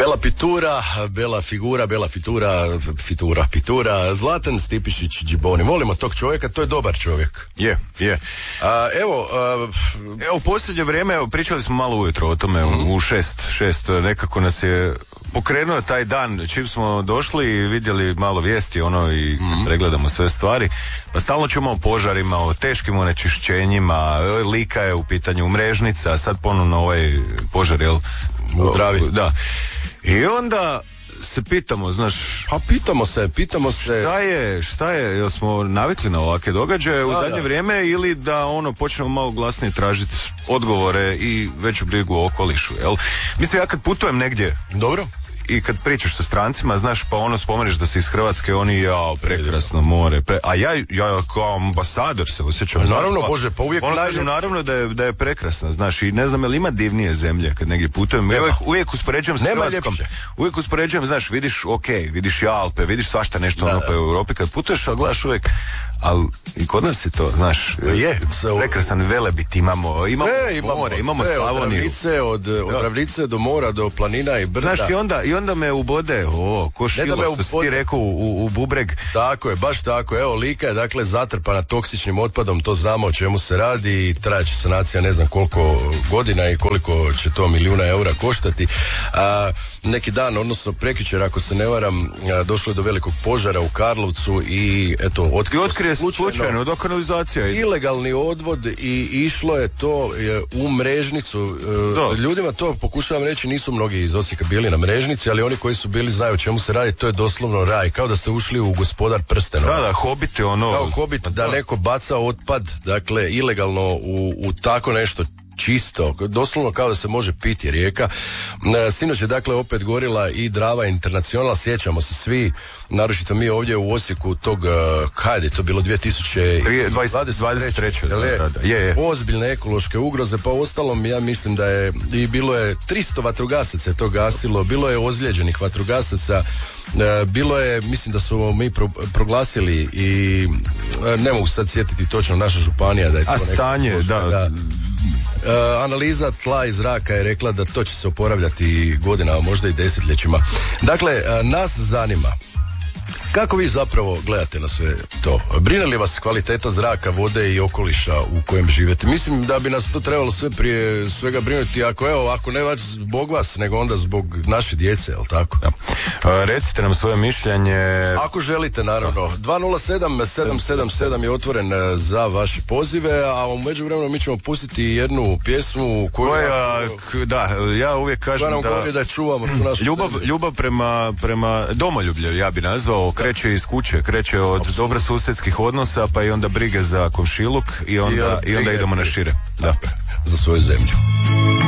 Bela Pitura, Bela figura, Bela Pitura, Zlatan Stipišić Džiboni. Volimo tog čovjeka, to je dobar čovjek. Je. Evo, u posljednje vrijeme, pričali smo malo ujutro o tome, u šest, nekako nas je pokrenuo taj dan, čim smo došli i vidjeli malo vijesti, i pregledamo sve stvari, pa stalno ćemo o požarima, o teškim onečišćenjima, Lika je u pitanju, Mrežnica, sad ponovno ovaj požar, jel? U Dravi. Da. I onda se pitamo, znaš... Pa pitamo se... Šta je, jel smo navikli na ovakve događaje u zadnje vrijeme ili da počnemo malo glasnije tražiti odgovore i veću brigu o okolišu, jel? Mislim, ja kad putujem negdje... Dobro. I kad pričaš sa strancima, znaš, pa spomeneš da si iz Hrvatske, oni, prekrasno more, a ja kao ambasador se osjećam. Naravno, Bože, pa uvijek kažem, naravno da je prekrasna, znaš, i ne znam, jel ima divnije zemlje kad negdje putujem, uvijek uspoređujem s Hrvatskom, uvijek uspoređujem, znaš, vidiš Alpe, vidiš svašta nešto po Europi, kad putuješ, a gledaš uvijek, ali i kod nas je to, znaš, prekrasan Velebit imamo more, imamo Slavoniju. Od Ravnice do mora, do planina i brda. Znaš, i onda me ubode, ko šilo, što si ti rekao, u bubreg. Tako je, baš tako. Evo, Lika je dakle zatrpana toksičnim otpadom, to znamo o čemu se radi i trajaće sanacija ne znam koliko godina i koliko će to milijuna eura koštati. Neki dan, odnosno prekjučer, ako se ne varam, došlo je do velikog požara u Karlovcu i eto, otkrije slučajno do kanalizacija. Ilegalni odvod i išlo je to u Mrežnicu. Ljudima to, pokušavam reći, nisu mnogi iz Osijeka bili na Mrežnici, ali oni koji su bili znaju o čemu se radi, to je doslovno raj, kao da ste ušli u Gospodar prstenova. Da, Hobite Kao Hobit, da neko baca otpad, dakle, ilegalno u tako nešto čisto, doslovno kao da se može piti rijeka. Sinoć je dakle opet gorila i Drava Internacional, sjećamo se svi, naročito mi ovdje u Osijeku tog, kad je to bilo 2023. Je. Ozbiljne ekološke ugroze, pa uostalom ja mislim da je, i bilo je 300 vatrogasaca je to gasilo, bilo je ozlijeđenih vatrogasaca, bilo je, mislim da su mi proglasili i ne mogu sad sjetiti točno naša županija da je to stanje, da. Analiza tla i zraka je rekla da to će se oporavljati godinama, možda i desetljećima. Dakle, nas zanima kako vi zapravo gledate na sve to? Brine li vas kvaliteta zraka, vode i okoliša u kojem živete? Mislim da bi nas to trebalo sve prije svega brinuti, ako ne baš zbog vas, nego onda zbog naše djece, jel tako? Ja. Recite nam svoje mišljenje. Ako želite, naravno. 207-777 je otvoren za vaše pozive, a u međuvremenu mi ćemo pustiti jednu pjesmu ja uvijek kažem da čuvamo tu našu ljubav prema domoljublju, ja bi nazvao, kreće iz kuće, kreće od dobrosusjedskih odnosa, pa i onda brige za komšiluk i onda idemo na šire. Da. Za svoju zemlju.